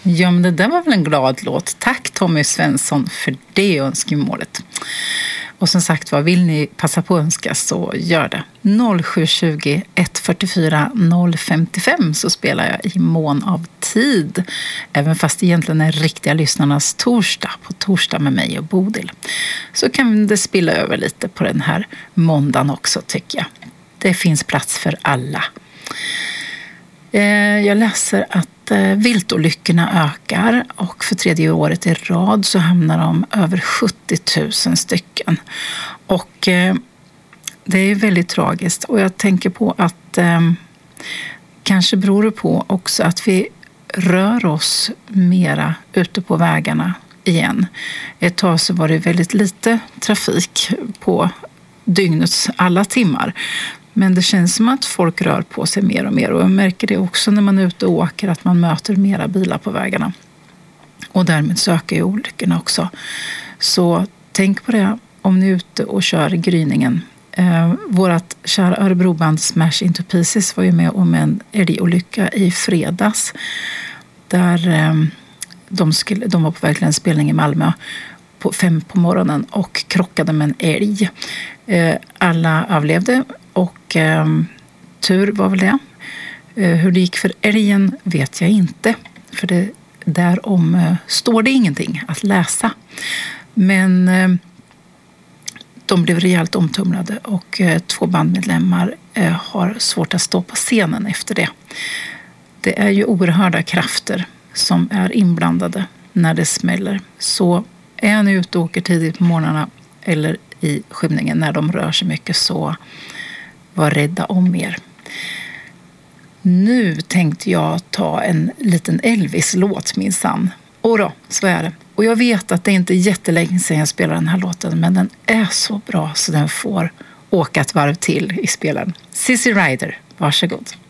Ja, men det där var väl en glad låt. Tack Tommy Svensson för det önskemålet. Och som sagt, vad vill ni passa på att önska så gör det. 0720 144 055 så spelar jag i mån av tid. Även fast det egentligen är riktiga lyssnarnas torsdag. På torsdag med mig och Bodil. Så kan det spilla över lite på den här måndagen också tycker jag. Det finns plats för alla. Jag läser att viltolyckorna ökar och för 3:e året i rad så hamnar de över 70 000 stycken. Och det är väldigt tragiskt och jag tänker på att kanske beror det på också att vi rör oss mera ute på vägarna igen. Ett tag så var det väldigt lite trafik på dygnets alla timmar. Men det känns som att folk rör på sig mer och mer. Och jag märker det också när man är ute och åker att man möter mera bilar på vägarna. Och därmed så ökar ju olyckorna också. Så tänk på det om ni är ute och kör gryningen. Vårat kära Örebroband Smash Into Pieces var ju med om en älgolycka i fredags. Där de var på väg till en spelning i Malmö på 5 på morgonen och krockade med en älg. Alla överlevde och tur var väl det. Hur det gick för älgen vet jag inte. För det därom står det ingenting att läsa. Men de blev rejält omtumlade och 2 bandmedlemmar har svårt att stå på scenen efter det. Det är ju oerhörda krafter som är inblandade när det smäller. Så är ni ute och åker tidigt på morgnarna eller i skymningen när de rör sig mycket så var rädda om er. Nu tänkte jag ta en liten Elvis-låt minsann. Och då, så är det. Och jag vet att det inte är jättelänge sedan jag spelar den här låten men den är så bra så den får åka ett varv till i spelaren. Sissy Rider, varsågod.